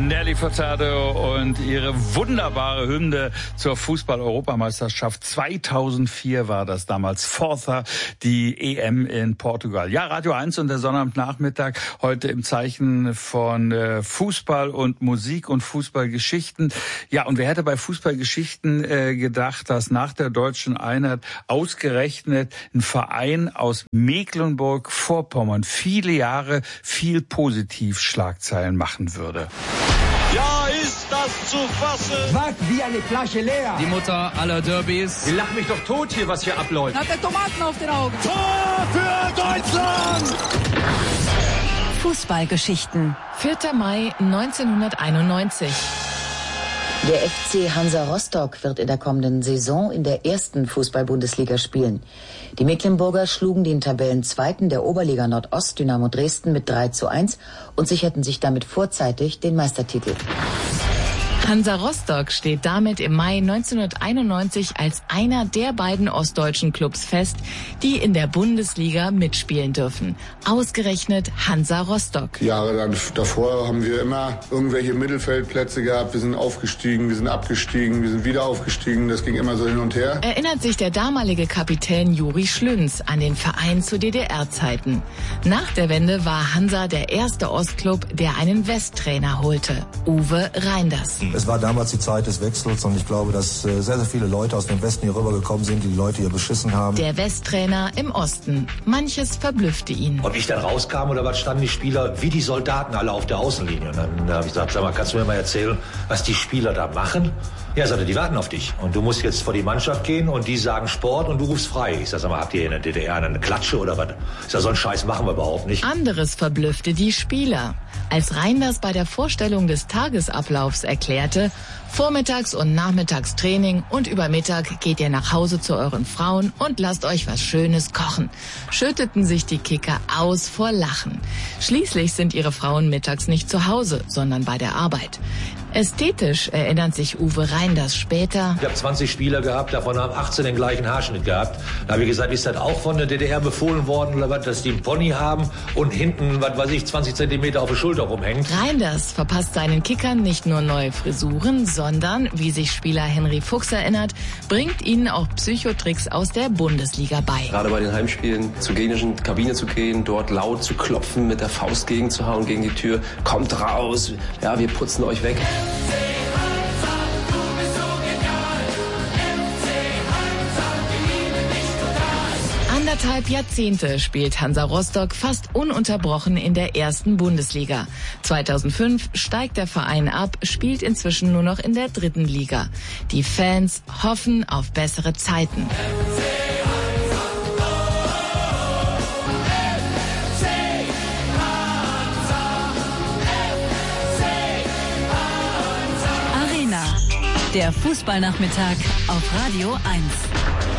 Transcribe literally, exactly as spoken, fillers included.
Nelly Furtado und ihre wunderbare Hymne zur Fußball-Europameisterschaft. zweitausendvier war das damals, Forza, die E M in Portugal. Ja, Radio eins und der Sonnabendnachmittag heute im Zeichen von äh, Fußball und Musik und Fußballgeschichten. Ja, und wer hätte bei Fußballgeschichten äh, gedacht, dass nach der deutschen Einheit ausgerechnet ein Verein aus Mecklenburg-Vorpommern viele Jahre viel Positiv-Schlagzeilen machen würde. Ja, ist das zu fassen? Was wie eine Flasche leer. Die Mutter aller Derbys. Die lacht mich doch tot hier, was hier abläuft. Hat der Tomaten auf den Augen. Tor für Deutschland! Fußballgeschichten. vierter Mai neunzehnhunderteinundneunzig. Der F C Hansa Rostock wird in der kommenden Saison in der ersten Fußball-Bundesliga spielen. Die Mecklenburger schlugen den Tabellenzweiten der Oberliga Nordost Dynamo Dresden mit drei zu eins und sicherten sich damit vorzeitig den Meistertitel. Hansa Rostock steht damit im Mai neunzehnhunderteinundneunzig als einer der beiden ostdeutschen Clubs fest, die in der Bundesliga mitspielen dürfen. Ausgerechnet Hansa Rostock. Jahre dann davor haben wir immer irgendwelche Mittelfeldplätze gehabt. Wir sind aufgestiegen, wir sind abgestiegen, wir sind wieder aufgestiegen. Das ging immer so hin und her. Erinnert sich der damalige Kapitän Juri Schlünz an den Verein zu D D R-Zeiten. Nach der Wende war Hansa der erste Ostclub, der einen Westtrainer holte, Uwe Reinders. Es war damals die Zeit des Wechsels und ich glaube, dass sehr, sehr viele Leute aus dem Westen hier rübergekommen sind, die die Leute hier beschissen haben. Der Westtrainer im Osten. Manches verblüffte ihn. Und wie ich dann rauskam oder was, standen die Spieler wie die Soldaten alle auf der Außenlinie. Und dann habe ich gesagt, sag mal, kannst du mir mal erzählen, was die Spieler da machen? Ja, sagte, die warten auf dich. Und du musst jetzt vor die Mannschaft gehen und die sagen Sport und du rufst frei. Ich sag, sag mal, habt ihr in der D D R eine Klatsche oder was? Ich sag, so einen Scheiß machen wir überhaupt nicht. Anderes verblüffte die Spieler. Als Reinders bei der Vorstellung des Tagesablaufs erklärte, vormittags und nachmittags Training und über Mittag geht ihr nach Hause zu euren Frauen und lasst euch was Schönes kochen, schütteten sich die Kicker aus vor Lachen. Schließlich sind ihre Frauen mittags nicht zu Hause, sondern bei der Arbeit. Ästhetisch erinnert sich Uwe Reinders später. Ich habe zwanzig Spieler gehabt, davon haben achtzehn den gleichen Haarschnitt gehabt. Da habe ich gesagt, ist das auch von der D D R befohlen worden, oder was, dass die einen Pony haben und hinten, was weiß ich, zwanzig Zentimeter auf der Schulter rumhängt? Reinders verpasst seinen Kickern nicht nur neue Frisuren, sondern, wie sich Spieler Henry Fuchs erinnert, bringt ihnen auch Psychotricks aus der Bundesliga bei. Gerade bei den Heimspielen zur gegnerischen Kabine zu gehen, dort laut zu klopfen, mit der Faust gegenzuhauen gegen die Tür. Kommt raus, ja, wir putzen euch weg. Anderthalb Jahrzehnte spielt Hansa Rostock fast ununterbrochen in der ersten Bundesliga. zweitausendfünf steigt der Verein ab, spielt inzwischen nur noch in der dritten Liga. Die Fans hoffen auf bessere Zeiten. Der Fußballnachmittag auf Radio eins.